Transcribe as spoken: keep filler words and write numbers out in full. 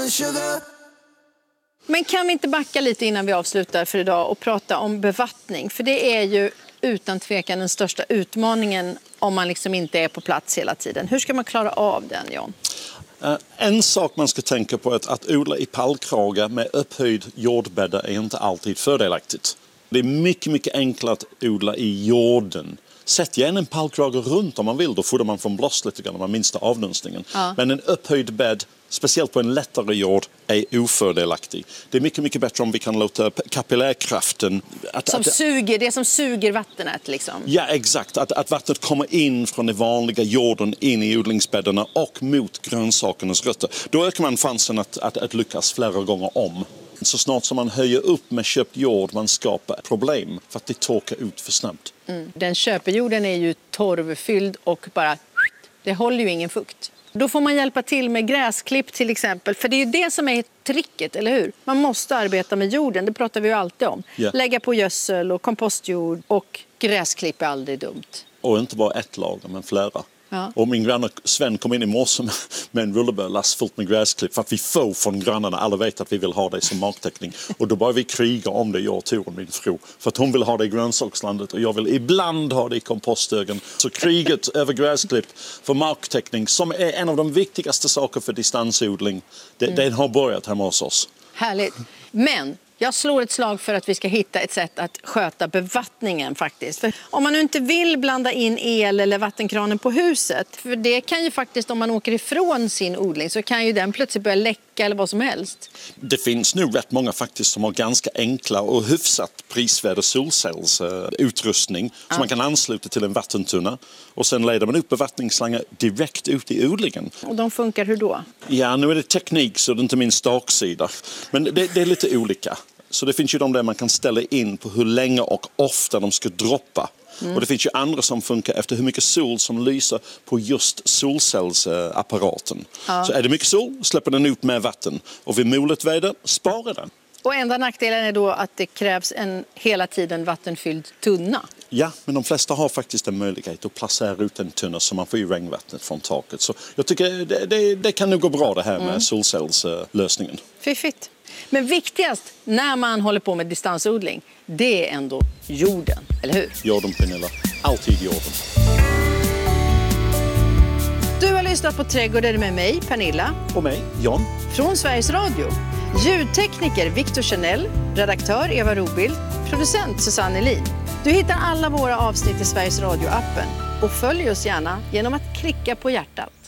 Men kan vi inte backa lite innan vi avslutar för idag och prata om bevattning? För det är ju utan tvekan den största utmaningen om man liksom inte är på plats hela tiden. Hur ska man klara av den, John? Uh, en sak man ska tänka på är att, att odla i pallkrage med upphöjd jordbäddar är inte alltid fördelaktigt. Det är mycket, mycket enklare att odla i jorden. Sätt gärna en pallkrage runt om man vill, då får man från blåst lite grann, man minsta avdunstningen. Ja. Men en upphöjd bädd, speciellt på en lättare jord, är ofördelaktig. Det är mycket, mycket bättre om vi kan låta kapillärkraften... Att, som att, suger, det som suger vattnet liksom. Ja, exakt. Att, att vattnet kommer in från den vanliga jorden in i odlingsbäddarna och mot grönsakernas rötter. Då ökar man chansen att, att, att lyckas flera gånger om. Så snart som man höjer upp med köpt jord, man skapar problem för att det torkar ut för snabbt. Mm. Den köpejorden är ju torvfylld och bara... Det håller ju ingen fukt. Då får man hjälpa till med gräsklipp till exempel. För det är ju det som är tricket, eller hur? Man måste arbeta med jorden, det pratar vi ju alltid om. Yeah. Lägga på gödsel och kompostjord, och gräsklipp är aldrig dumt. Och inte bara ett lager, men flera. Ja. Och min granne Sven kom in i morse med en rullebörlass fullt med gräsklipp för att vi får från grannarna. Alla vet att vi vill ha det som marktäckning. Och då börjar vi kriga om det, jag och Torun, min fru. För att hon vill ha det i grönsakslandet och jag vill ibland ha det i komposthögen. Så kriget över gräsklipp för marktäckning, som är en av de viktigaste sakerna för distansodling, det, mm. den har börjat hemma hos oss. Härligt. Men... jag slår ett slag för att vi ska hitta ett sätt att sköta bevattningen faktiskt. För om man nu inte vill blanda in el eller vattenkranen på huset, för det kan ju faktiskt, om man åker ifrån sin odling, så kan ju den plötsligt börja läcka eller vad som helst. Det finns nu rätt många faktiskt som har ganska enkla och hyfsat prisvärda solcellsutrustning uh, som man kan ansluta till en vattentunna, och sen leder man upp bevattningsslangar direkt ut i odlingen. Och de funkar hur då? Ja, nu är det teknik så det är inte min starksida. Men det, det är lite olika. Så det finns ju de där man kan ställa in på hur länge och ofta de ska droppa. Mm. Och det finns ju andra som funkar efter hur mycket sol som lyser på just solcellsapparaten. Ja. Så är det mycket sol, släpper den ut med vatten. Och vid molet väder, sparar den. Och enda nackdelen är då att det krävs en hela tiden vattenfylld tunna. Ja, men de flesta har faktiskt en möjlighet att placera ut en tunna så man får ju regnvattnet från taket. Så jag tycker det, det, det kan nog gå bra det här med mm. solcellslösningen. Fiffigt. Men viktigast när man håller på med distansodling, det är ändå jorden, eller hur? Jorden, Pernilla. Alltid jorden. Du har lyssnat på Trädgården med mig, Pernilla. Och mig, John. Från Sveriges Radio. Ljudtekniker Victor Chanel, redaktör Eva Robild, producent Susanne Elin. Du hittar alla våra avsnitt i Sveriges Radio-appen och följ oss gärna genom att klicka på hjärtat.